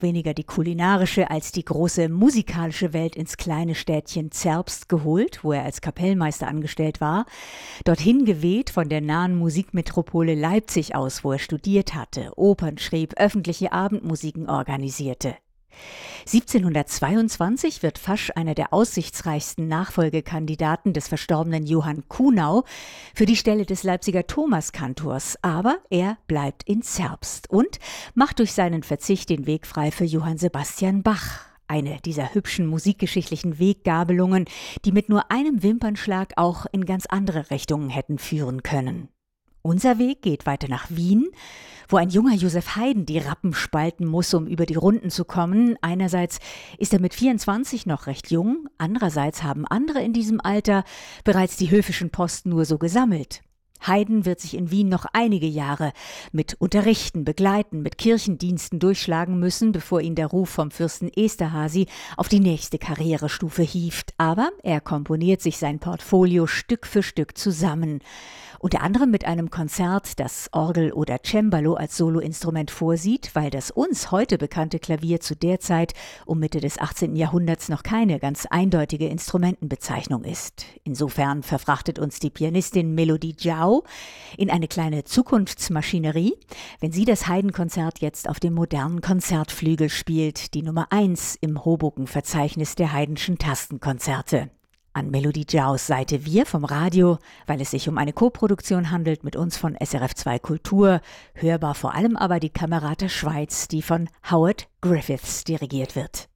weniger die kulinarische als die große musikalische Welt ins kleine Städtchen Zerbst geholt, wo er als Kapellmeister angestellt war, dorthin geweht von der nahen Musikmetropole Leipzig aus, wo er studiert hatte, Opern schrieb, öffentliche Abendmusiken organisierte. 1722 wird Fasch einer der aussichtsreichsten Nachfolgekandidaten des verstorbenen Johann Kuhnau für die Stelle des Leipziger Thomaskantors, aber er bleibt in Zerbst und macht durch seinen Verzicht den Weg frei für Johann Sebastian Bach. Eine dieser hübschen musikgeschichtlichen Weggabelungen, die mit nur einem Wimpernschlag auch in ganz andere Richtungen hätten führen können. Unser Weg geht weiter nach Wien, wo ein junger Joseph Haydn die Rappen spalten muss, um über die Runden zu kommen. Einerseits ist er mit 24 noch recht jung, andererseits haben andere in diesem Alter bereits die höfischen Posten nur so gesammelt. Haydn wird sich in Wien noch einige Jahre mit Unterrichten, Begleiten, mit Kirchendiensten durchschlagen müssen, bevor ihn der Ruf vom Fürsten Esterházy auf die nächste Karrierestufe hieft. Aber er komponiert sich sein Portfolio Stück für Stück zusammen. Unter anderem mit einem Konzert, das Orgel oder Cembalo als Soloinstrument vorsieht, weil das uns heute bekannte Klavier zu der Zeit um Mitte des 18. Jahrhunderts noch keine ganz eindeutige Instrumentenbezeichnung ist. Insofern verfrachtet uns die Pianistin Melody Jau in eine kleine Zukunftsmaschinerie, wenn sie das Haydn-Konzert jetzt auf dem modernen Konzertflügel spielt, die Nummer 1 im Hoboken-Verzeichnis der Haydnschen Tastenkonzerte. An Melody Jaus Seite wir vom Radio, weil es sich um eine Koproduktion handelt mit uns von SRF2 Kultur, hörbar vor allem aber die Camerata Schweiz, die von Howard Griffiths dirigiert wird.